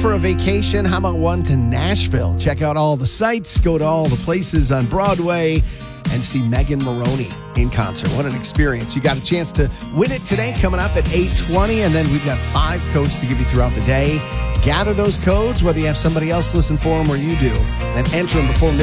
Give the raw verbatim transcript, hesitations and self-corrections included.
for a vacation? How about one to Nashville? Check out all the sites, go to all the places on Broadway, and see Megan Moroney in concert. What an experience. You got a chance to win it today, coming up at eight twenty, and then we've got five codes to give you throughout the day. Gather those codes, whether you have somebody else listen for them or you do, and enter them before midnight.